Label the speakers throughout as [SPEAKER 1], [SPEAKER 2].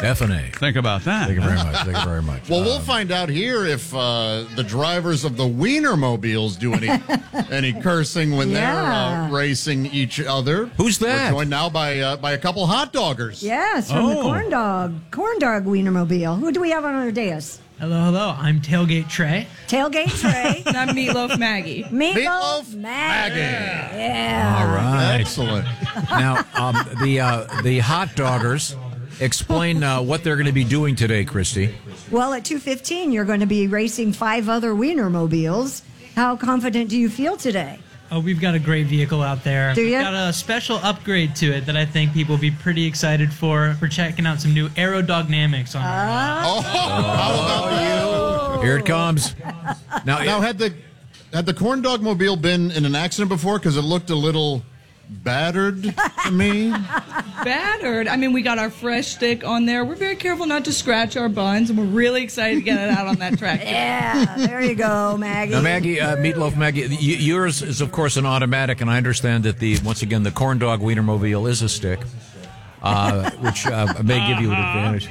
[SPEAKER 1] F&A.
[SPEAKER 2] Think about that.
[SPEAKER 1] Thank you very much. Thank you very much.
[SPEAKER 3] Well, we'll find out here if the drivers of the Wienermobiles do any cursing when they're racing each other.
[SPEAKER 1] Who's that?
[SPEAKER 3] We're joined now by a couple hot doggers.
[SPEAKER 4] Yes, from the Corn Dog Wienermobile. Who do we have on our dais?
[SPEAKER 5] Hello. I'm Tailgate Trey.
[SPEAKER 4] Tailgate Trey.
[SPEAKER 6] And I'm Meatloaf Maggie.
[SPEAKER 4] Meatloaf Maggie. Yeah.
[SPEAKER 1] All right.
[SPEAKER 3] Excellent.
[SPEAKER 1] Now, the hot doggers, explain what they're going to be doing today, Christy.
[SPEAKER 4] Well, at 2:15, you're going to be racing 5 other Wienermobiles. How confident do you feel today?
[SPEAKER 5] Oh, we've got a great vehicle out there.
[SPEAKER 4] Do you?
[SPEAKER 5] We've got a special upgrade to it that I think people will be pretty excited for. We're checking out some new aerodynamics on it.
[SPEAKER 3] How about you?
[SPEAKER 1] Here it comes.
[SPEAKER 3] Now had the Corn Dog Mobile been in an accident before? Because it looked a little battered to me.
[SPEAKER 6] Battered? I mean, we got our fresh stick on there. We're very careful not to scratch our buns, and we're really excited to get it out on that track.
[SPEAKER 4] Yeah, there you go, Maggie.
[SPEAKER 1] Now, Maggie, Meatloaf Maggie, yours is, of course, an automatic, and I understand that once again, the Corn Dog Wienermobile is a stick. Which may give you an advantage.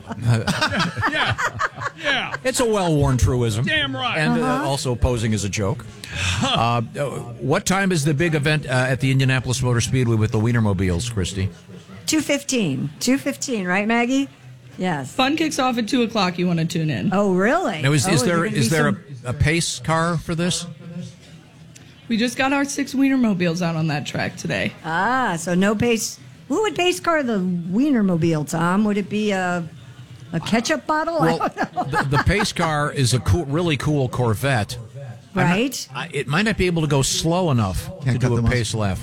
[SPEAKER 2] Yeah.
[SPEAKER 1] It's a well-worn truism.
[SPEAKER 2] Damn right.
[SPEAKER 1] And also posing as a joke. What time is the big event at the Indianapolis Motor Speedway with the Wienermobiles, Christy?
[SPEAKER 4] 2:15. 2:15, right, Maggie? Yes.
[SPEAKER 6] Fun kicks off at 2 o'clock. You want to tune in.
[SPEAKER 4] Oh, really?
[SPEAKER 1] Now, is there
[SPEAKER 4] some...
[SPEAKER 1] a pace car for this?
[SPEAKER 6] We just got our 6 Wienermobiles out on that track today.
[SPEAKER 4] So no pace. Who would pace car the Wienermobile, Tom? Would it be a ketchup bottle?
[SPEAKER 1] Well,
[SPEAKER 4] I don't know.
[SPEAKER 1] the pace car is a really cool Corvette.
[SPEAKER 4] Right.
[SPEAKER 1] It might not be able to go slow enough to do a pace lap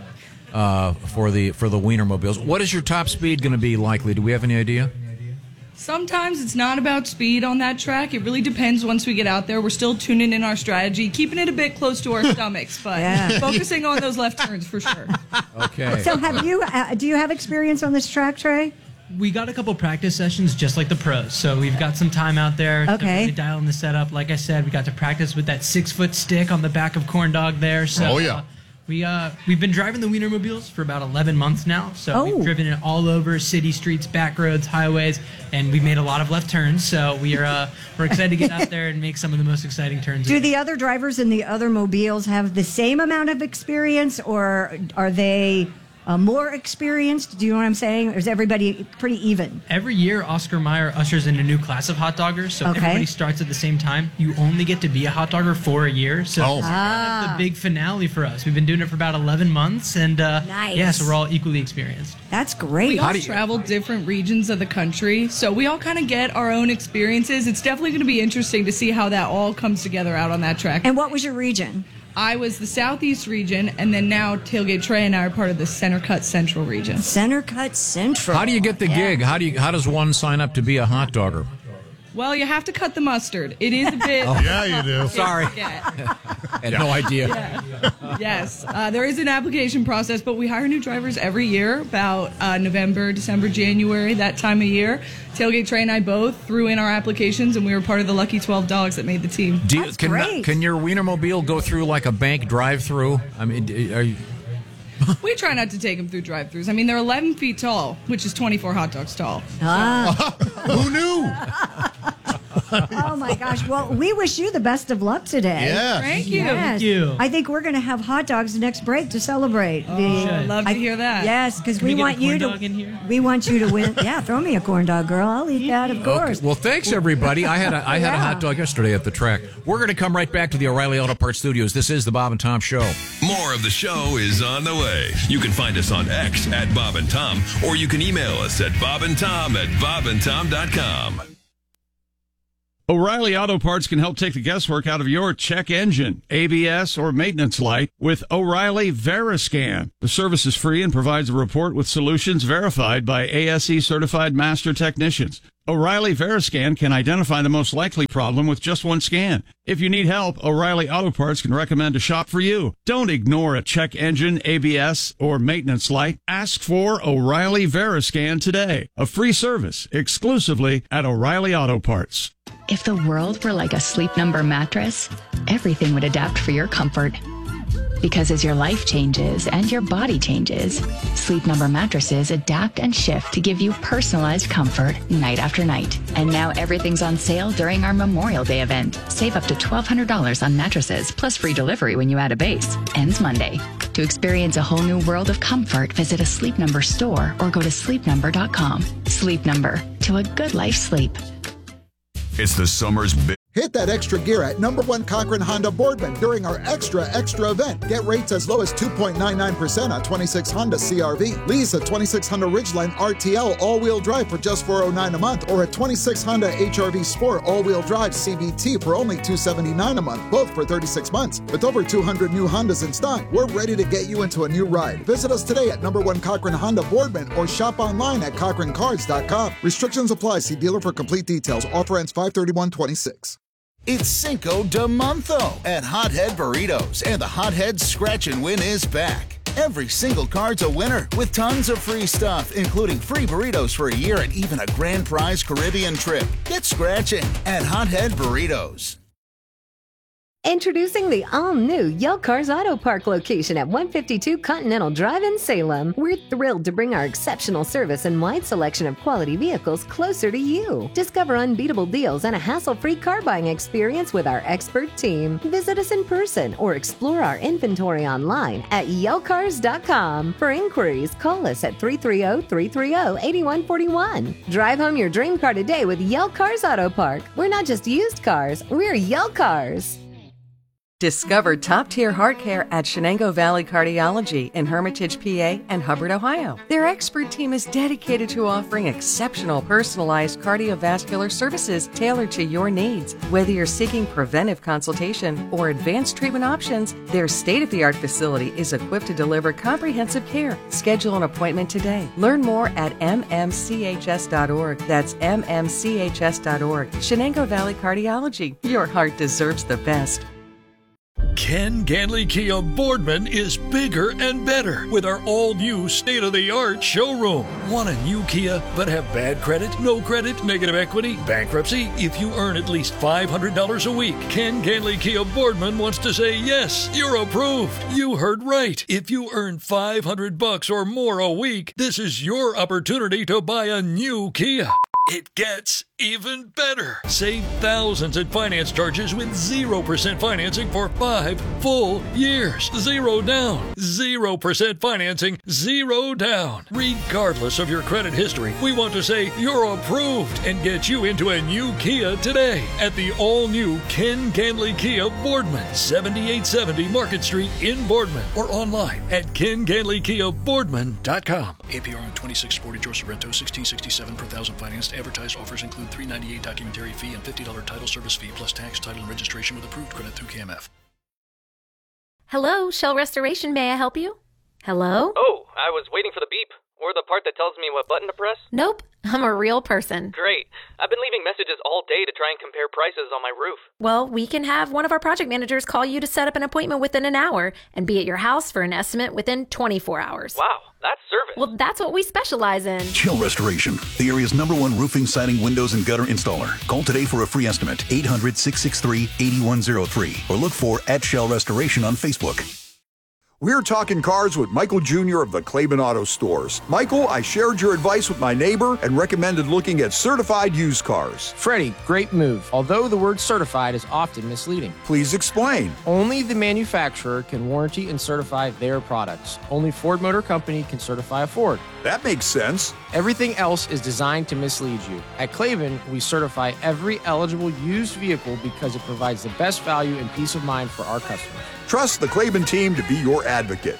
[SPEAKER 1] for the Wienermobiles. What is your top speed going to be likely? Do we have any idea?
[SPEAKER 6] Sometimes it's not about speed on that track. It really depends once we get out there. We're still tuning in our strategy, keeping it a bit close to our stomachs, but focusing on those left turns for sure.
[SPEAKER 1] Okay.
[SPEAKER 4] So do you have experience on this track, Trey?
[SPEAKER 5] We got a couple practice sessions just like the pros, so we've got some time out there to really dial in the setup. Like I said, we got to practice with that 6-foot stick on the back of Corn Dog there. So, we've been driving the Wienermobiles for about 11 months now, so we've driven it all over city streets, back roads, highways, and we've made a lot of left turns. So we're excited to get out there and make some of the most exciting turns.
[SPEAKER 4] Do the other drivers in the other mobiles have the same amount of experience, or are they more experienced? Do you know what I'm saying? Or is everybody pretty even?
[SPEAKER 5] Every year, Oscar Mayer ushers in a new class of hot doggers, so everybody starts at the same time. You only get to be a hot dogger for a year, so it's kind of the big finale for us. We've been doing it for about 11 months, and so we're all equally experienced.
[SPEAKER 4] That's great.
[SPEAKER 6] We all travel different regions of the country, so we all kind of get our own experiences. It's definitely going to be interesting to see how that all comes together out on that track.
[SPEAKER 4] And what was your region?
[SPEAKER 6] I was the Southeast region, and then now Tailgate Trey and I are part of the Center Cut Central region.
[SPEAKER 4] Center Cut Central.
[SPEAKER 1] How do you get the gig? How does one sign up to be a hot dogger?
[SPEAKER 6] Well, you have to cut the mustard. It is a bit...
[SPEAKER 3] Yeah, you do.
[SPEAKER 1] Sorry.
[SPEAKER 6] Yeah.
[SPEAKER 1] I had no idea.
[SPEAKER 6] Yes. There is an application process, but we hire new drivers every year, about November, December, January, that time of year. Tailgate Trey and I both threw in our applications, and we were part of the lucky 12 dogs that made the team.
[SPEAKER 1] Can your Wienermobile go through like a bank drive-through? I mean, are you...
[SPEAKER 6] We try not to take them through drive-thrus. I mean, they're 11 feet tall, which is 24 hot dogs tall.
[SPEAKER 3] Who knew?
[SPEAKER 4] Oh, my gosh. Well, we wish you the best of luck today.
[SPEAKER 3] Yeah.
[SPEAKER 6] Thank you.
[SPEAKER 4] Yes.
[SPEAKER 5] Thank you.
[SPEAKER 4] I think we're going to have hot dogs the next break to celebrate.
[SPEAKER 6] Love to hear that.
[SPEAKER 4] Yes, because we
[SPEAKER 5] get
[SPEAKER 4] want
[SPEAKER 5] a corn
[SPEAKER 4] you
[SPEAKER 5] dog in here?
[SPEAKER 4] We want you to win. Yeah, throw me a corn dog, girl. I'll eat that, of course.
[SPEAKER 1] Well, thanks, everybody. I had a hot dog yesterday at the track. We're going to come right back to the O'Reilly Auto Parts Studios. This is the Bob and Tom Show.
[SPEAKER 7] More of the show is on the way. You can find us on X at Bob and Tom, or you can email us at bobandtom@bobandtom.com.
[SPEAKER 2] O'Reilly Auto Parts can help take the guesswork out of your check engine, ABS, or maintenance light with O'Reilly Veriscan. The service is free and provides a report with solutions verified by ASE certified master technicians. O'Reilly Veriscan can identify the most likely problem with just one scan. If you need help, O'Reilly Auto Parts can recommend a shop for you. Don't ignore a check engine, ABS, or maintenance light. Ask for O'Reilly Veriscan today. A free service exclusively at O'Reilly Auto Parts.
[SPEAKER 8] If the world were like a Sleep Number mattress, everything would adapt for your comfort. Because as your life changes and your body changes, Sleep Number mattresses adapt and shift to give you personalized comfort night after night. And now everything's on sale during our Memorial Day event. Save up to $1,200 on mattresses, plus free delivery when you add a base. Ends Monday. To experience a whole new world of comfort, visit a Sleep Number store or go to sleepnumber.com. Sleep Number. To a good life sleep.
[SPEAKER 7] It's the summer's big.
[SPEAKER 9] Hit that extra gear at #1 Cochran Honda Boardman during our extra event. Get rates as low as 2.99% on 26 Honda CRV. Lease a 26 Honda Ridgeline RTL all-wheel drive for just $409 a month, or a 26 Honda HR-V Sport all-wheel drive CVT for only $279 a month, both for 36 months. With over 200 new Hondas in stock, we're ready to get you into a new ride. Visit us today at #1 Cochran Honda Boardman or shop online at CochranCars.com. Restrictions apply. See dealer for complete details. Offer ends 5/31/26.
[SPEAKER 10] It's Cinco de Monzo at Hothead Burritos, and the Hothead Scratch and Win is back. Every single card's a winner with tons of free stuff, including free burritos for a year and even a grand prize Caribbean trip. Get scratching at Hothead Burritos.
[SPEAKER 11] Introducing the all-new Yell Cars Auto Park location at 152 Continental Drive in Salem. We're thrilled to bring our exceptional service and wide selection of quality vehicles closer to you. Discover unbeatable deals and a hassle-free car buying experience with our expert team. Visit us in person or explore our inventory online at yellcars.com. For inquiries, call us at 330-330-8141. Drive home your dream car today with Yell Cars Auto Park. We're not just used cars, we're Yell Cars.
[SPEAKER 12] Discover top-tier heart care at Shenango Valley Cardiology in Hermitage, PA and Hubbard, Ohio. Their expert team is dedicated to offering exceptional personalized cardiovascular services tailored to your needs. Whether you're seeking preventive consultation or advanced treatment options, their state-of-the-art facility is equipped to deliver comprehensive care. Schedule an appointment today. Learn more at mmchs.org. That's mmchs.org. Shenango Valley Cardiology. Your heart deserves the best.
[SPEAKER 13] Ken Ganley Kia Boardman is bigger and better with our all-new state-of-the-art showroom. Want a new Kia but have bad credit, no credit, negative equity, bankruptcy? If you earn at least $500 a week, Ken Ganley Kia Boardman wants to say yes, you're approved. You heard right. If you earn $500 or more a week, this is your opportunity to buy a new Kia. It gets even better. Save thousands in finance charges with 0% financing for 5 full years. Zero down. 0% financing. Zero down. Regardless of your credit history, we want to say you're approved and get you into a new Kia today at the all-new Ken Ganley Kia Boardman, 7870 Market Street in Boardman, or online at kenganleykiaboardman.com.
[SPEAKER 14] APR on 2640 George Sorrento, $1667 per thousand financed. Advertised offers include $398 documentary fee and $50 title service fee plus tax, title, and registration with approved credit through KMF.
[SPEAKER 15] Hello, Shell Restoration. May I help you? Hello?
[SPEAKER 16] Oh, I was waiting for the beep. Or the part that tells me what button to press.
[SPEAKER 15] Nope, I'm a real person.
[SPEAKER 16] Great. I've been leaving messages all day to try and compare prices on my roof.
[SPEAKER 15] Well, we can have one of our project managers call you to set up an appointment within an hour and be at your house for an estimate within 24 hours.
[SPEAKER 16] Wow, that's service.
[SPEAKER 15] Well, that's what we specialize in.
[SPEAKER 17] Shell Restoration, the area's #1 roofing, siding, windows, and gutter installer. Call today for a free estimate, 800-663-8103, or look for @Shell Restoration on Facebook.
[SPEAKER 18] We're talking cars with Michael Jr. of the Claiborne Auto Stores. Michael, I shared your advice with my neighbor and recommended looking at certified used cars.
[SPEAKER 19] Freddie, great move, although the word certified is often misleading.
[SPEAKER 18] Please explain.
[SPEAKER 19] Only the manufacturer can warranty and certify their products. Only Ford Motor Company can certify a Ford.
[SPEAKER 18] That makes sense.
[SPEAKER 19] Everything else is designed to mislead you. At Claiborne, we certify every eligible used vehicle because it provides the best value and peace of mind for our customers.
[SPEAKER 18] Trust the Claiborne team to be your advocate.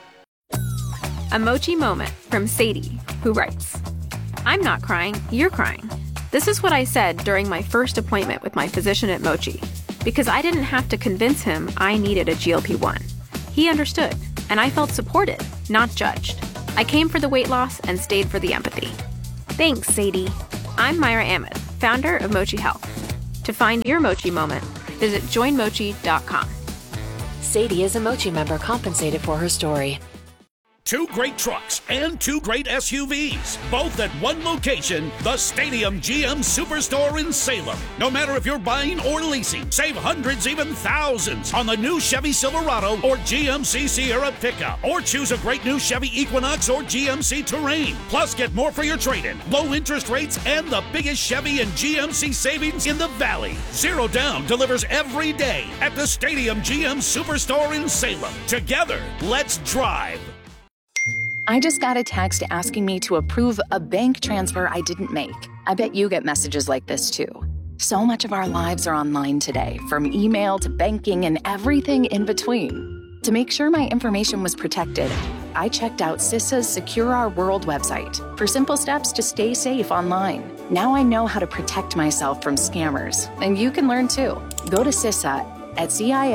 [SPEAKER 20] A Mochi moment from Sadie, who writes, I'm not crying, you're crying. This is what I said during my first appointment with my physician at Mochi, because I didn't have to convince him I needed a GLP-1. He understood, and I felt supported, not judged. I came for the weight loss and stayed for the empathy. Thanks, Sadie. I'm Myra Ahmed, founder of Mochi Health. To find your Mochi moment, visit joinmochi.com.
[SPEAKER 21] Sadie is a Mochi member compensated for her story. 2 great trucks and 2 great SUVs, both at one location, the Stadium GM Superstore in Salem. No matter if you're buying or leasing, save hundreds, even thousands on the new Chevy Silverado or GMC Sierra pickup. Or choose a great new Chevy Equinox or GMC Terrain. Plus, get more for your trade-in, low interest rates, and the biggest Chevy and GMC savings in the Valley. Zero Down delivers every day at the Stadium GM Superstore in Salem. Together, let's drive.
[SPEAKER 8] I just got a text asking me to approve a bank transfer I didn't make. I bet you get messages like this too. So much of our lives are online today, from email to banking and everything in between. To make sure my information was protected, I checked out CISA's Secure Our World website for simple steps to stay safe online. Now I know how to protect myself from scammers, and you can learn too. Go to CISA at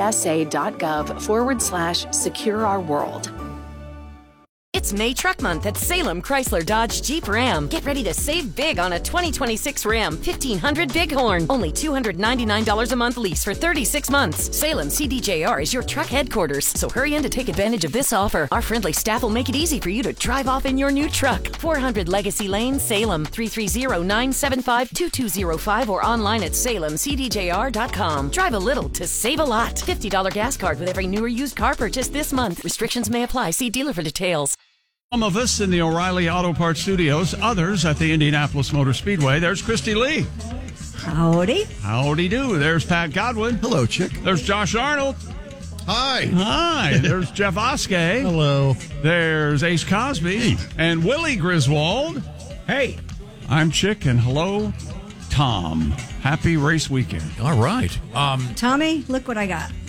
[SPEAKER 8] cisa.gov/Secure Our World.
[SPEAKER 22] It's May Truck Month at Salem Chrysler Dodge Jeep Ram. Get ready to save big on a 2026 Ram 1500 Bighorn. Only $299 a month lease for 36 months. Salem CDJR is your truck headquarters, so hurry in to take advantage of this offer. Our friendly staff will make it easy for you to drive off in your new truck. 400 Legacy Lane, Salem, 330-975-2205 or online at salemcdjr.com. Drive a little to save a lot. $50 gas card with every new or used car purchase this month. Restrictions may apply. See dealer for details.
[SPEAKER 2] Some of us in the O'Reilly Auto Parts studios, others at the Indianapolis Motor Speedway. There's Christy Lee.
[SPEAKER 4] Howdy.
[SPEAKER 2] Howdy do. There's Pat Godwin.
[SPEAKER 23] Hello, Chick.
[SPEAKER 2] There's Josh Arnold.
[SPEAKER 3] Hi.
[SPEAKER 2] Hi. There's Jeff Oskey.
[SPEAKER 23] Hello.
[SPEAKER 2] There's Ace Cosby. And Willie Griswold.
[SPEAKER 23] Hey.
[SPEAKER 2] I'm Chick, and hello, Tom. Happy race weekend.
[SPEAKER 1] All right.
[SPEAKER 4] Tommy, look what I got.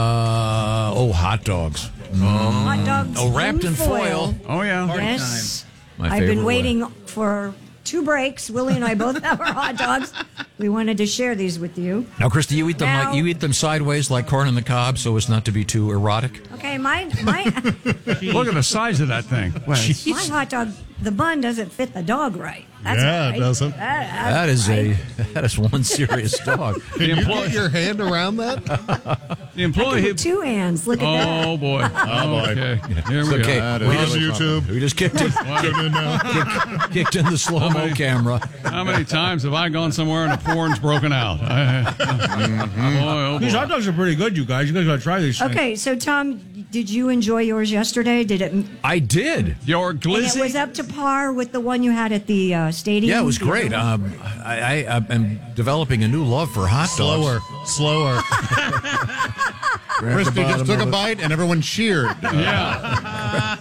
[SPEAKER 1] Hot dogs.
[SPEAKER 4] Hot dogs.
[SPEAKER 1] Wrapped in foil.
[SPEAKER 2] Oh, yeah.
[SPEAKER 23] Party
[SPEAKER 4] Yes.
[SPEAKER 1] My
[SPEAKER 4] I've been
[SPEAKER 1] favorite
[SPEAKER 4] waiting for 2 breaks. Willie and I both have our hot dogs. We wanted to share these with you.
[SPEAKER 1] Now, Christy, you eat them
[SPEAKER 4] Now-
[SPEAKER 1] like you eat them sideways, like corn on the cob, so as not to be too erotic.
[SPEAKER 4] Okay, my
[SPEAKER 2] Look at the size of that thing.
[SPEAKER 4] my hot dog, the bun doesn't fit the dog right. That's
[SPEAKER 23] Yeah,
[SPEAKER 4] right.
[SPEAKER 23] it doesn't.
[SPEAKER 1] That is one serious dog.
[SPEAKER 23] Can you get your hand around that?
[SPEAKER 2] The employee.
[SPEAKER 4] With 2 hands. Look at that.
[SPEAKER 2] Oh, boy. Okay. Here
[SPEAKER 1] It's
[SPEAKER 2] we
[SPEAKER 1] okay.
[SPEAKER 2] go.
[SPEAKER 1] We
[SPEAKER 23] On
[SPEAKER 1] just,
[SPEAKER 23] YouTube.
[SPEAKER 1] we just kicked in the slow-mo camera.
[SPEAKER 2] How many times have I gone somewhere and a porn's broken out?
[SPEAKER 23] These hot dogs are pretty good, you guys. You guys got to try these things.
[SPEAKER 4] Okay, so Tom, did you enjoy yours yesterday? Did it?
[SPEAKER 1] I did.
[SPEAKER 2] Your
[SPEAKER 4] And
[SPEAKER 2] glizzy?
[SPEAKER 4] it was up to par with the one you had at the stadium?
[SPEAKER 1] Yeah, it was great. I am developing a new love for hot dogs.
[SPEAKER 23] Slower.
[SPEAKER 3] Christy just took a bite and everyone cheered.
[SPEAKER 2] Yeah.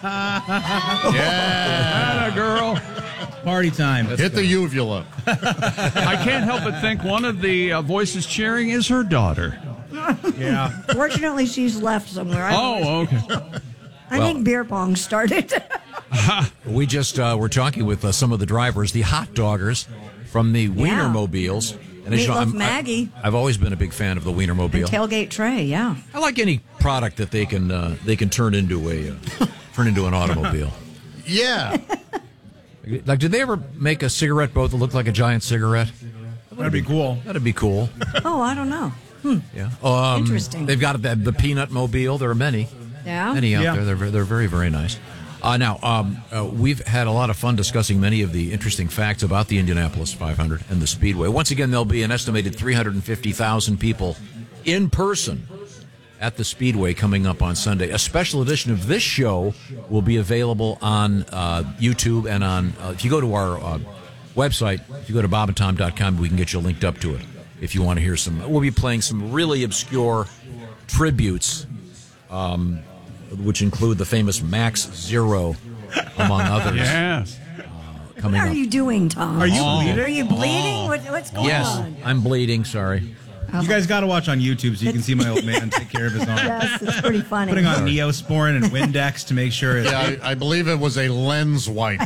[SPEAKER 3] Yeah.
[SPEAKER 2] Girl.
[SPEAKER 23] Party time.
[SPEAKER 3] Hit the uvula.
[SPEAKER 2] I can't help but think one of the voices cheering is her daughter.
[SPEAKER 23] Yeah.
[SPEAKER 4] Fortunately, she's left somewhere.
[SPEAKER 2] Okay.
[SPEAKER 4] I think beer pong started.
[SPEAKER 1] We just were talking with some of the drivers, the hot doggers from the Wienermobiles. And as you know,
[SPEAKER 4] Meatloaf Maggie.
[SPEAKER 1] I've always been a big fan of the Wienermobile.
[SPEAKER 4] And tailgate tray, yeah.
[SPEAKER 1] I like any product that they can turn into an automobile.
[SPEAKER 3] Yeah.
[SPEAKER 1] Like, did they ever make a cigarette boat that looked like a giant cigarette?
[SPEAKER 23] That'd be cool.
[SPEAKER 1] That'd be cool.
[SPEAKER 4] Oh, I don't know.
[SPEAKER 1] Yeah.
[SPEAKER 4] Interesting.
[SPEAKER 1] They've got the Peanut Mobile. There are many
[SPEAKER 4] Yeah.
[SPEAKER 1] out there. They're very, very nice. Now, we've had a lot of fun discussing many of the interesting facts about the Indianapolis 500 and the Speedway. Once again, there'll be an estimated 350,000 people in person at the Speedway coming up on Sunday. A special edition of this show will be available on YouTube and on, if you go to our website, if you go to bobandtom.com, we can get you linked up to it if you want to hear some. We'll be playing some really obscure tributes, which include the famous Max Zero, among others.
[SPEAKER 2] Yes.
[SPEAKER 4] What are you doing, Tom?
[SPEAKER 23] Are you bleeding?
[SPEAKER 4] Are you bleeding? What's going
[SPEAKER 1] Yes,
[SPEAKER 4] on?
[SPEAKER 1] I'm bleeding. Sorry.
[SPEAKER 23] You guys got to watch on YouTube so you can see my old man take care of his arm.
[SPEAKER 4] Yes, it's pretty funny.
[SPEAKER 23] Putting on Neosporin and Windex to make sure it's...
[SPEAKER 3] Yeah, I believe it was a lens wipe.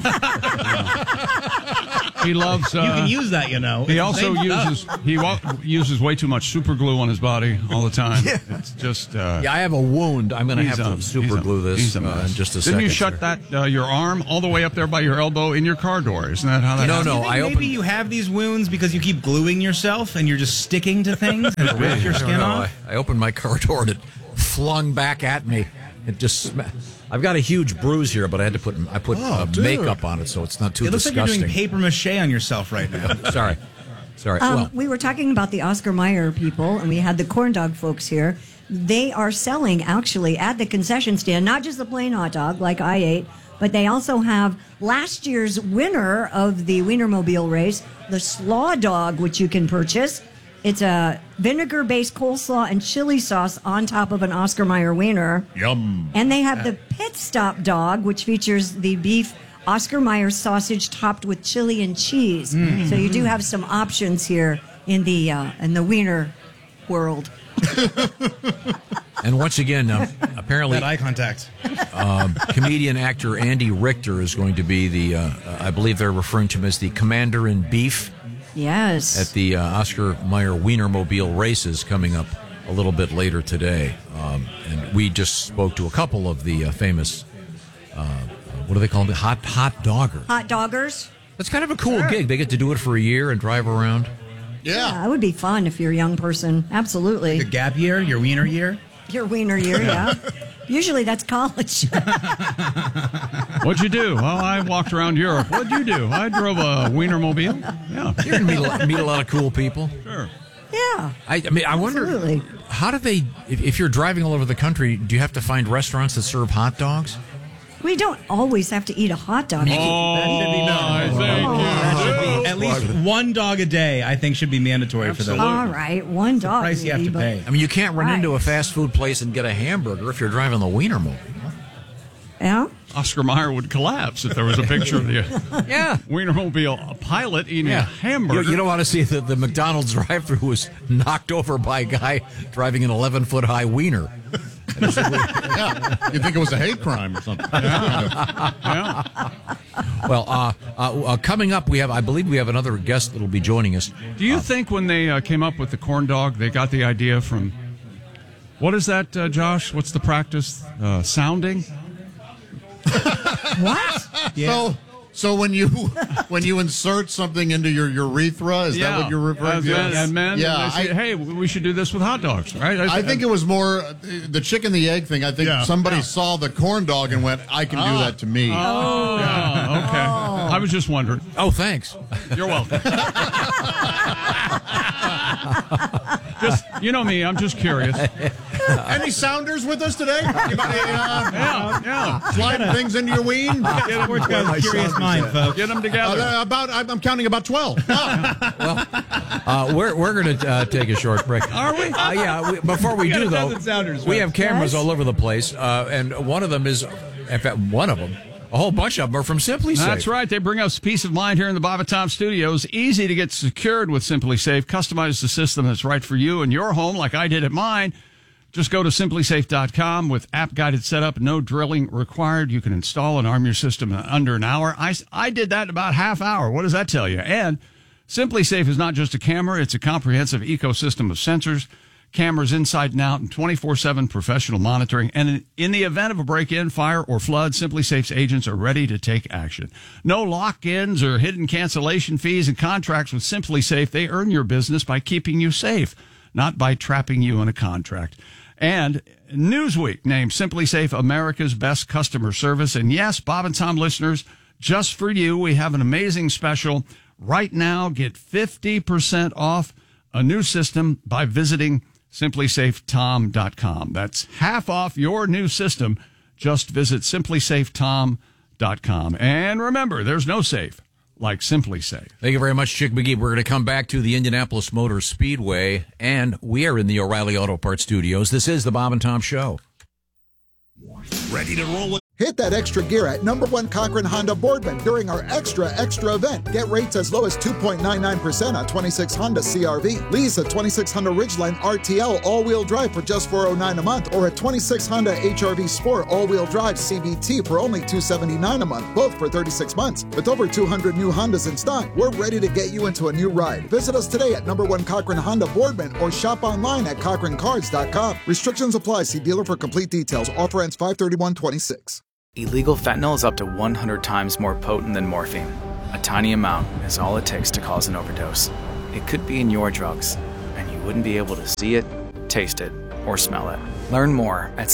[SPEAKER 2] He loves.
[SPEAKER 23] you can use that, you know.
[SPEAKER 2] He
[SPEAKER 23] It's
[SPEAKER 2] also
[SPEAKER 23] the same
[SPEAKER 2] uses
[SPEAKER 23] stuff.
[SPEAKER 2] uses way too much super glue on his body all the time. It's just.
[SPEAKER 1] Yeah, I have a wound. I'm going to have to super glue this in just a second.
[SPEAKER 2] Didn't you shut that your arm all the way up there by your elbow in your car door? Isn't that how that happens?
[SPEAKER 23] Do you think maybe you have these wounds because you keep gluing yourself and you're just sticking to things and it rips your skin off?
[SPEAKER 1] I opened my car door and it flung back at me. It just I've got a huge bruise here, but I put makeup on it so it's not too disgusting.
[SPEAKER 23] It looks like you're doing paper mache on yourself right now.
[SPEAKER 1] Sorry.
[SPEAKER 4] We were talking about the Oscar Mayer people, and we had the corn dog folks here. They are selling, actually, at the concession stand, not just the plain hot dog like I ate, but they also have last year's winner of the Wienermobile race, the Slaw Dog, which you can purchase. It's a vinegar-based coleslaw and chili sauce on top of an Oscar Mayer wiener.
[SPEAKER 3] Yum.
[SPEAKER 4] And they have the Pit Stop Dog, which features the beef Oscar Mayer sausage topped with chili and cheese. So you do have some options here in the wiener world.
[SPEAKER 1] And once again, apparently,
[SPEAKER 23] that eye contact.
[SPEAKER 1] Comedian actor Andy Richter is going to be the. I believe they're referring to him as the commander in beef.
[SPEAKER 4] Yes.
[SPEAKER 1] At the Oscar Mayer Wienermobile races coming up a little bit later today, and we just spoke to a couple of the famous. What do they call them? Hot doggers.
[SPEAKER 4] Hot doggers.
[SPEAKER 1] That's kind of a cool gig. They get to do it for a year and drive around.
[SPEAKER 4] Yeah, it would be fun if you're a young person. Absolutely.
[SPEAKER 23] Like a gap year, your wiener year?
[SPEAKER 4] Your wiener year, yeah. Usually that's college.
[SPEAKER 2] What'd you do? Well, I walked around Europe. What'd you do? I drove a Wienermobile. Yeah.
[SPEAKER 1] You're going to meet a lot of cool people.
[SPEAKER 2] Sure.
[SPEAKER 4] Yeah.
[SPEAKER 1] I wonder, how do they, if you're driving all over the country, do you have to find restaurants that serve hot dogs?
[SPEAKER 4] We don't always have to eat a hot dog.
[SPEAKER 23] At least one dog a day, I think, should be mandatory for those.
[SPEAKER 4] All right, one dog.
[SPEAKER 23] Price you have to pay.
[SPEAKER 1] I mean, you can't run into a fast food place and get a hamburger if you're driving the Wienermobile.
[SPEAKER 4] Yeah.
[SPEAKER 2] Oscar Mayer would collapse if there was a picture of the Wienermobile pilot eating a hamburger.
[SPEAKER 1] You don't want to see the McDonald's drive-thru was knocked over by a guy driving an 11-foot-high wiener.
[SPEAKER 3] Yeah, you think it was a hate crime or something.
[SPEAKER 1] Well, coming up, I believe we have another guest that will be joining us.
[SPEAKER 2] Do you think when they came up with the corn dog, they got the idea from, what is that, Josh? What's the practice? Sounding?
[SPEAKER 4] What?
[SPEAKER 3] Yeah. So when you insert something into your urethra, is that what you're referring to?
[SPEAKER 2] And men, they say, hey, we should do this with hot dogs, right?
[SPEAKER 3] I think it was more the chicken the egg thing. I think somebody saw the corn dog and went, I can do that to me.
[SPEAKER 2] Okay. I was just wondering.
[SPEAKER 1] Oh, thanks.
[SPEAKER 2] You're welcome. You know me, I'm just curious.
[SPEAKER 3] Any sounders with us today? Anybody, sliding things into your ween?
[SPEAKER 23] Sports guy's curious mind, folks.
[SPEAKER 2] Get them together.
[SPEAKER 3] I'm counting about 12.
[SPEAKER 1] We're going to take a short break.
[SPEAKER 2] Are we?
[SPEAKER 1] Before we do, though, we have cameras all over the place, and one of them is, in fact, a whole bunch of them are from Simply Safe.
[SPEAKER 2] That's right. They bring us peace of mind here in the Bob and Tom Studios. Easy to get secured with Simply Safe. Customize the system that's right for you and your home like I did at mine. Just go to simplysafe.com with app-guided setup. No drilling required. You can install and arm your system in under an hour. I did that in about half hour. What does that tell you? And Simply Safe is not just a camera. It's a comprehensive ecosystem of sensors, cameras inside and out, and 24/7 professional monitoring. And in the event of a break-in, fire, or flood, Simply Safe's agents are ready to take action. No lock-ins or hidden cancellation fees and contracts with Simply Safe. They earn your business by keeping you safe, not by trapping you in a contract. And Newsweek named Simply Safe America's best customer service. And yes, Bob and Tom listeners, just for you, we have an amazing special. Right now, get 50% off a new system by visiting simplysafetom.com. That's half off your new system. Just visit simplysafetom.com. And remember, there's no safe like Simply Safe.
[SPEAKER 1] Thank you very much, Chick McGee. We're going to come back to the Indianapolis Motor Speedway, and we are in the O'Reilly Auto Parts Studios. This is the Bob and Tom Show.
[SPEAKER 21] Ready to roll with...
[SPEAKER 9] Hit that extra gear at #1 Cochran Honda Boardman during our extra event. Get rates as low as 2.99% on 26 Honda CRV. Lease a 26 Honda Ridgeline RTL all-wheel drive for just $409 a month, or a 26 Honda HR-V Sport all-wheel drive CVT for only $279 a month, both for 36 months. With over 200 new Hondas in stock, we're ready to get you into a new ride. Visit us today at #1 Cochran Honda Boardman or shop online at CochranCars.com. Restrictions apply. See dealer for complete details. Offer ends 5/31/26.
[SPEAKER 5] Illegal fentanyl is up to 100 times more potent than morphine. A tiny amount is all it takes to cause an overdose. It could be in your drugs, and you wouldn't be able to see it, taste it, or smell it. Learn more at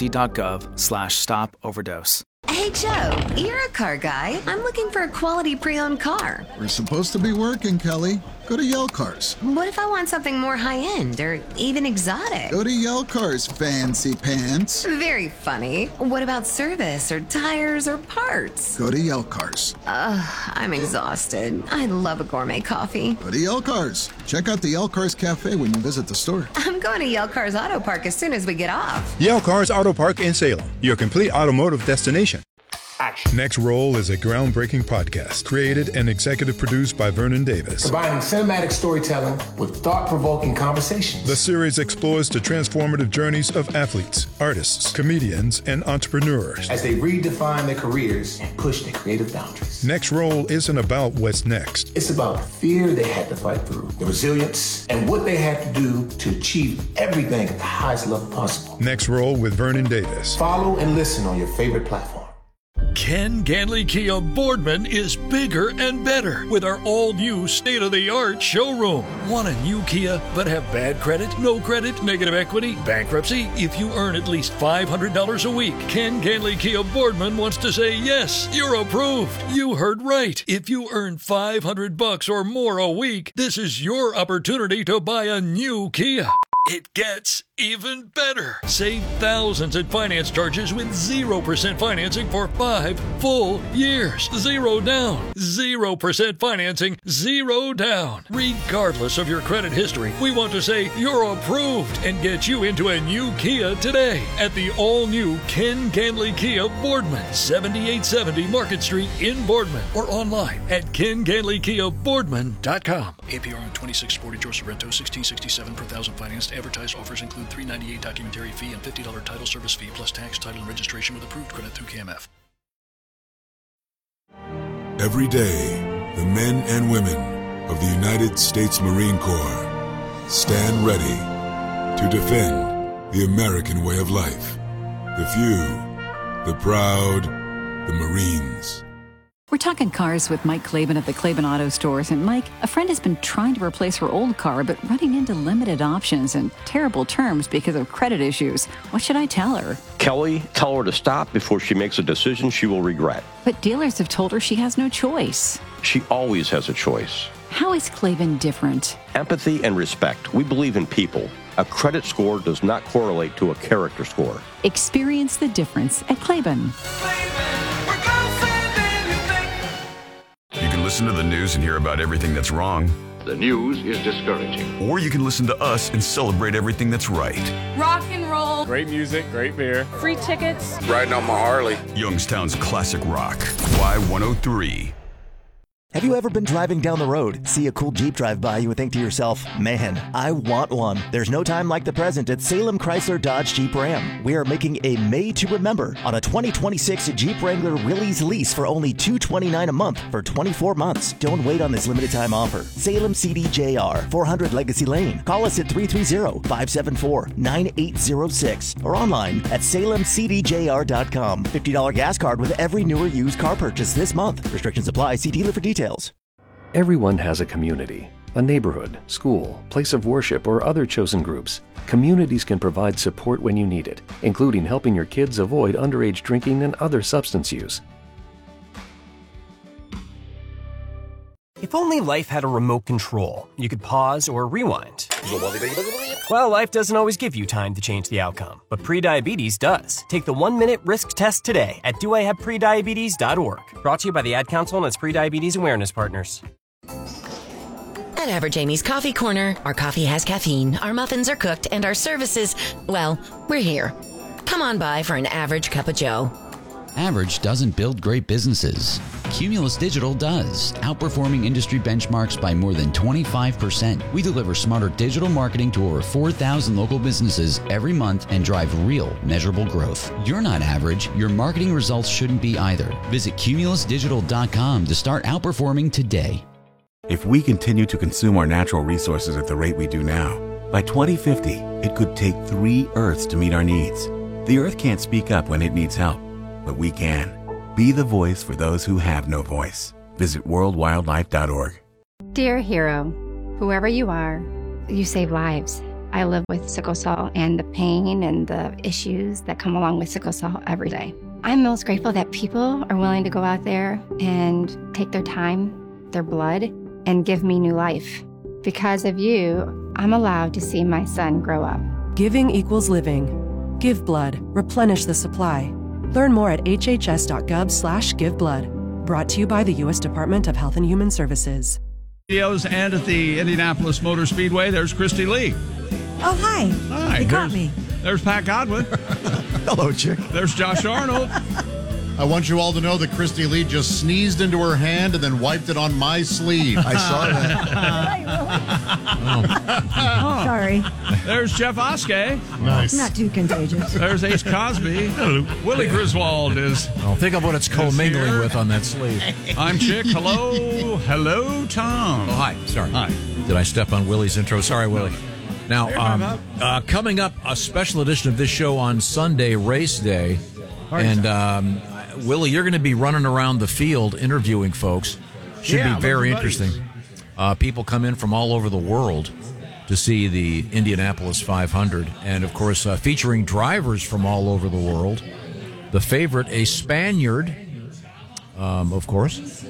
[SPEAKER 5] cdc.gov/stop-overdose.
[SPEAKER 6] Hey, Joe, you're a car guy. I'm looking for a quality pre-owned car.
[SPEAKER 9] We're supposed to be working, Kelly. Go to Yell Cars.
[SPEAKER 6] What if I want something more high-end or even exotic?
[SPEAKER 9] Go to Yell Cars, fancy pants.
[SPEAKER 6] Very funny. What about service or tires or parts?
[SPEAKER 9] Go to Yell Cars.
[SPEAKER 6] I'm exhausted. I love a gourmet coffee.
[SPEAKER 9] Go to Yell Cars. Check out the Yell Cars Cafe when you visit the store.
[SPEAKER 6] I'm going to Yell Cars Auto Park as soon as we get off.
[SPEAKER 7] Yell Cars Auto Park in Salem, your complete automotive destination.
[SPEAKER 10] Action.
[SPEAKER 7] Next Roll is a groundbreaking podcast created and executive produced by Vernon Davis.
[SPEAKER 10] Combining cinematic storytelling with thought-provoking conversations.
[SPEAKER 7] The series explores the transformative journeys of athletes, artists, comedians, and entrepreneurs
[SPEAKER 10] as they redefine their careers and push their creative boundaries.
[SPEAKER 7] Next Roll isn't about what's next.
[SPEAKER 10] It's about the fear they had to fight through, the resilience, and what they had to do to achieve everything at the highest level possible.
[SPEAKER 7] Next Roll with Vernon Davis.
[SPEAKER 10] Follow and listen on your favorite platform.
[SPEAKER 13] Ken Ganley Kia Boardman is bigger and better with our all-new state-of-the-art showroom. Want a new Kia but have bad credit, no credit, negative equity, bankruptcy? If you earn at least $500 a week, Ken Ganley Kia Boardman wants to say yes, you're approved. You heard right. If you earn $500 or more a week, this is your opportunity to buy a new Kia. It gets even better. Save thousands in finance charges with 0% financing for 5 full years. 0 down. 0% financing. 0 down. Regardless of your credit history, we want to say you're approved and get you into a new Kia today at the all-new Ken Ganley Kia Boardman, 7870 Market Street in Boardman, or online at kenganleykiaboardman.com.
[SPEAKER 14] APR on 26 Sportage or Sorrento, 1667 per thousand financed. Advertised offers include $398 documentary fee and $50 title service fee plus tax, title, and registration with approved credit through KMF.
[SPEAKER 24] Every day, the men and women of the United States Marine Corps stand ready to defend the American way of life. The few, the proud, the Marines.
[SPEAKER 25] We're talking cars with Mike Klaben of the Klaben Auto Stores. And Mike, a friend has been trying to replace her old car, but running into limited options and terrible terms because of credit issues. What should I tell her?
[SPEAKER 26] Kelly, tell her to stop before she makes a decision she will regret.
[SPEAKER 25] But dealers have told her she has no choice.
[SPEAKER 26] She always has a choice.
[SPEAKER 25] How is Klaben different?
[SPEAKER 26] Empathy and respect. We believe in people. A credit score does not correlate to a character score.
[SPEAKER 25] Experience the difference at Klaben.
[SPEAKER 27] You can listen to the news and hear about everything that's wrong.
[SPEAKER 28] The news is discouraging.
[SPEAKER 27] Or you can listen to us and celebrate everything that's right.
[SPEAKER 29] Rock and roll.
[SPEAKER 30] Great music, great beer.
[SPEAKER 29] Free tickets.
[SPEAKER 28] Riding on my Harley.
[SPEAKER 27] Youngstown's classic rock. Y103.
[SPEAKER 31] Have you ever been driving down the road, see a cool Jeep drive by you and think to yourself, man, I want one. There's no time like the present at Salem Chrysler Dodge Jeep Ram. We are making a Made to Remember on a 2026 Jeep Wrangler Willys lease for only $229 a month for 24 months. Don't wait on this limited time offer. Salem CDJR, 400 Legacy Lane. Call us at 330-574-9806 or online at salemcdjr.com. $50 gas card with every new or used car purchase this month. Restrictions apply. See dealer for details.
[SPEAKER 32] Everyone has a community, a neighborhood, school, place of worship, or other chosen groups. Communities can provide support when you need it, including helping your kids avoid underage drinking and other substance use.
[SPEAKER 33] If only life had a remote control, you could pause or rewind. Well, life doesn't always give you time to change the outcome, but prediabetes does. Take the 1-minute risk test today at doihaveprediabetes.org. Brought to you by the Ad Council and its Prediabetes Awareness Partners.
[SPEAKER 22] At Average Amy's Coffee Corner, our coffee has caffeine, our muffins are cooked, and our services, well, we're here. Come on by for an average cup of joe.
[SPEAKER 34] Average doesn't build great businesses. Cumulus Digital does, outperforming industry benchmarks by more than 25%. We deliver smarter digital marketing to over 4,000 local businesses every month and drive real, measurable growth. You're not average. Your marketing results shouldn't be either. Visit cumulusdigital.com to start outperforming today.
[SPEAKER 35] If we continue to consume our natural resources at the rate we do now, by 2050, it could take 3 Earths to meet our needs. The Earth can't speak up when it needs help, but we can. Be the voice for those who have no voice. Visit worldwildlife.org.
[SPEAKER 36] Dear hero, whoever you are, you save lives.
[SPEAKER 1] I live with sickle cell and the pain and the issues that come along with sickle cell every day. I'm most grateful that people are willing to go out there and take their time, their blood, and give me new life. Because of you, I'm allowed to see my son grow up.
[SPEAKER 2] Giving equals living. Give blood. Replenish the supply. Learn more at hhs.gov/giveblood. Brought to you by the U.S. Department of Health and Human Services.
[SPEAKER 3] And at the Indianapolis Motor Speedway, there's Christy Lee.
[SPEAKER 4] Oh, hi.
[SPEAKER 3] Hi.
[SPEAKER 4] You caught me.
[SPEAKER 3] There's Pat Godwin.
[SPEAKER 8] Hello, chick.
[SPEAKER 3] There's Josh Arnold.
[SPEAKER 8] I want you all to know that Christy Lee just sneezed into her hand and then wiped it on my sleeve. I saw that.
[SPEAKER 4] Sorry.
[SPEAKER 3] There's Jeff Oskey.
[SPEAKER 8] Nice.
[SPEAKER 4] Not too contagious.
[SPEAKER 3] There's Ace Cosby. Hello. Willie Griswold is.
[SPEAKER 11] Well, think of what it's co-mingling with on that sleeve.
[SPEAKER 3] I'm Chick. Hello. Hello, Tom.
[SPEAKER 11] Oh, hi. Sorry.
[SPEAKER 3] Hi.
[SPEAKER 11] Did I step on Willie's intro? Sorry, Willie. Now, coming up, a special edition of this show on Sunday, Race Day. And, Willie, you're going to be running around the field interviewing folks. Should be very interesting. People come in from all over the world to see the Indianapolis 500. And, of course, featuring drivers from all over the world. The favorite, a Spaniard, of course.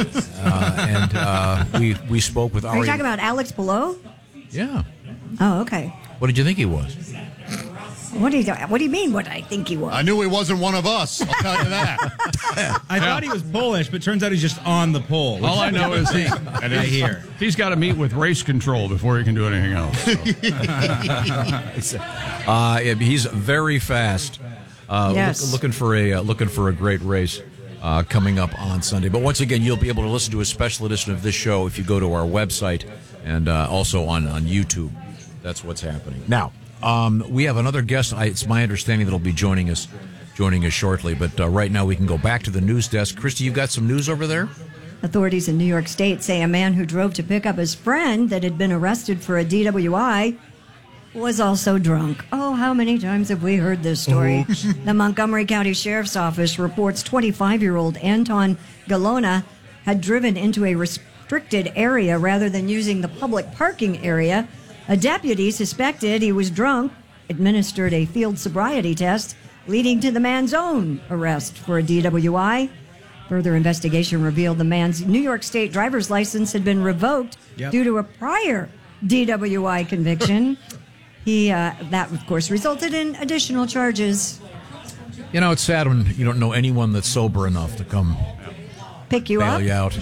[SPEAKER 11] We spoke with
[SPEAKER 4] Are you talking about Alex Below?
[SPEAKER 11] Yeah.
[SPEAKER 4] Oh, okay.
[SPEAKER 11] What did you think he was?
[SPEAKER 4] What do you mean, what I think he was?
[SPEAKER 8] I knew he wasn't one of us. I'll tell you that.
[SPEAKER 12] I thought he was Polish, but turns out he's just on the pole.
[SPEAKER 3] All I know is he's got to meet with race control before he can do anything else. So.
[SPEAKER 11] He's very fast.
[SPEAKER 4] Yes.
[SPEAKER 11] Looking for a great race coming up on Sunday. But once again, you'll be able to listen to a special edition of this show if you go to our website and also on YouTube. That's what's happening now. We have another guest. It's my understanding that will be joining us shortly. But right now we can go back to the news desk. Christy, you've got some news over there?
[SPEAKER 4] Authorities in New York State say a man who drove to pick up his friend that had been arrested for a DWI was also drunk. Oh, how many times have we heard this story? The Montgomery County Sheriff's Office reports 25-year-old Anton Galona had driven into a restricted area rather than using the public parking area. A deputy suspected he was drunk, administered a field sobriety test, leading to the man's own arrest for a DWI. Further investigation revealed the man's New York State driver's license had been revoked due to a prior DWI conviction. That, of course, resulted in additional charges.
[SPEAKER 11] You know, it's sad when you don't know anyone that's sober enough to come
[SPEAKER 4] pick you
[SPEAKER 11] bail
[SPEAKER 4] up.
[SPEAKER 11] You out.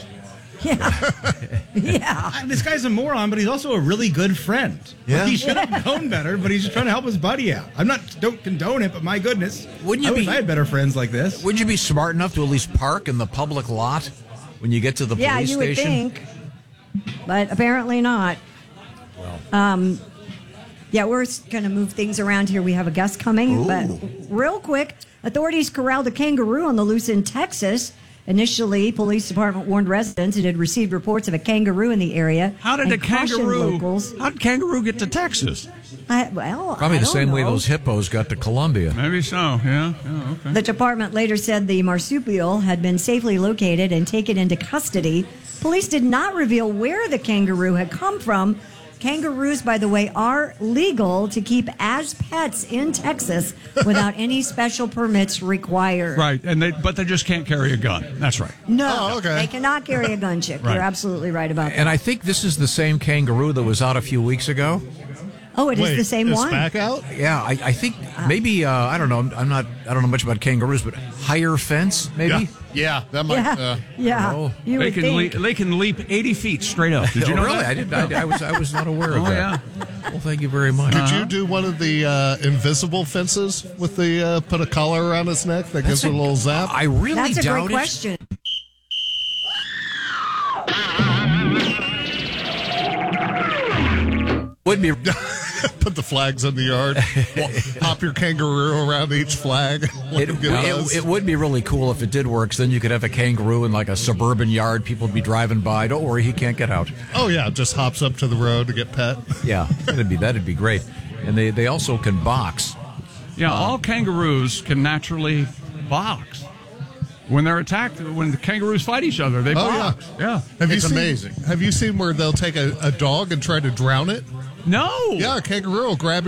[SPEAKER 4] Yeah.
[SPEAKER 12] This guy's a moron, but he's also a really good friend.
[SPEAKER 8] Yeah.
[SPEAKER 12] He should have known better, but he's just trying to help his buddy out. Don't condone it, but my goodness. I wish I had better friends like this.
[SPEAKER 11] Wouldn't you be smart enough to at least park in the public lot when you get to the police station?
[SPEAKER 4] Yeah, you would think, but apparently not. Well. We're going to move things around here. We have a guest coming, but real quick, authorities corralled a kangaroo on the loose in Texas. Initially, police department warned residents it had received reports of a kangaroo in the area.
[SPEAKER 3] How did a kangaroo get to Texas?
[SPEAKER 11] Probably the same way those hippos got to Colombia.
[SPEAKER 3] Maybe so, yeah. Okay.
[SPEAKER 4] The department later said the marsupial had been safely located and taken into custody. Police did not reveal where the kangaroo had come from. Kangaroos, by the way, are legal to keep as pets in Texas without any special permits required.
[SPEAKER 3] Right, but they just can't carry a gun. That's right.
[SPEAKER 4] No, they cannot carry a gun, Chick.
[SPEAKER 3] Right.
[SPEAKER 4] You're absolutely right about that.
[SPEAKER 11] And I think this is the same kangaroo that was out a few weeks ago.
[SPEAKER 4] Oh, it is the same one?
[SPEAKER 8] Back out?
[SPEAKER 11] Yeah, I think maybe, I don't know. I don't know much about kangaroos, but higher fence, maybe?
[SPEAKER 8] Yeah, that might.
[SPEAKER 4] You would think.
[SPEAKER 3] They can leap 80 feet straight up. Did you know
[SPEAKER 11] really?
[SPEAKER 3] that?
[SPEAKER 11] I was not aware of that.
[SPEAKER 3] Yeah.
[SPEAKER 11] Well, thank you very much.
[SPEAKER 8] Could you do one of the invisible fences with the put a collar around its neck that gives it a little zap?
[SPEAKER 11] I really doubt it.
[SPEAKER 4] That's a great question.
[SPEAKER 11] Would be.
[SPEAKER 8] Put the flags in the yard. Pop your kangaroo around each flag.
[SPEAKER 11] It would be really cool if it did work. So then you could have a kangaroo in like a suburban yard. People would be driving by. Don't worry, he can't get out.
[SPEAKER 8] Oh yeah, just hops up to the road to get pet.
[SPEAKER 11] Yeah, that'd be great. And they also can box.
[SPEAKER 3] Yeah, all kangaroos can naturally box. when they're attacked, when the kangaroos fight each other, they box. Yeah.
[SPEAKER 5] It's amazing. Have you seen where they'll take a dog and try to drown it?
[SPEAKER 3] No.
[SPEAKER 5] Yeah, a kangaroo will grab